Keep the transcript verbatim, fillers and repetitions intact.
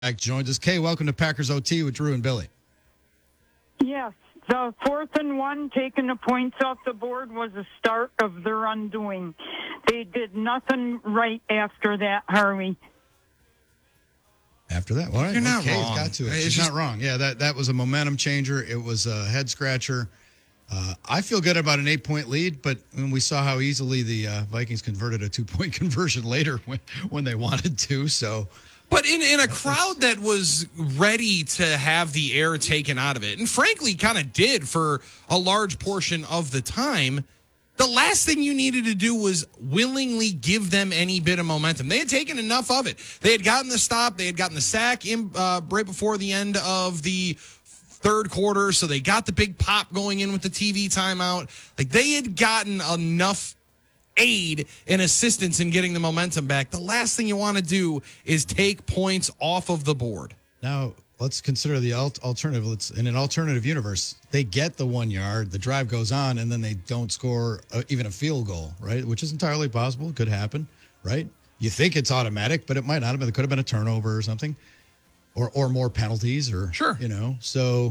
joins us. Kay, welcome to Packers O T with Drew and Billy. Yes, the fourth and one, taking the points off the board, was the start of their undoing. They did nothing right after that, Harvey. After that, well, all right, You're not Kay's wrong. got to it. It's She's just- not wrong. Yeah, that, that was a momentum changer. It was a head scratcher. Uh, I feel good about an eight-point lead, but when we saw how easily the uh, Vikings converted a two-point conversion later when, when they wanted to, so... But in, in a crowd that was ready to have the air taken out of it, and frankly kind of did for a large portion of the time, the last thing you needed to do was willingly give them any bit of momentum. They had taken enough of it. They had gotten the stop. They had gotten the sack in, uh, right before the end of the third quarter, so they got the big pop going in with the T V timeout. Like, they had gotten enough aid and assistance in getting the momentum back. The last thing you want to do is take points off of the board. Now, let's consider the alt- alternative. Let's in an alternative universe, they get the one yard, the drive goes on, and then they don't score a, even a field goal, right? Which is entirely possible. It could happen, right? You think it's automatic, but it might not have been. It could have been a turnover or something, or or more penalties, or Sure. you know. So